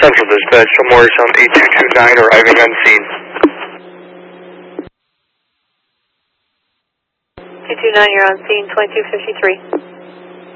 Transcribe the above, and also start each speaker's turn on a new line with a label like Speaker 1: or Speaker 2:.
Speaker 1: Central Dispatch, Morris on 8229 arriving on scene.
Speaker 2: 229, you're on scene, 2253.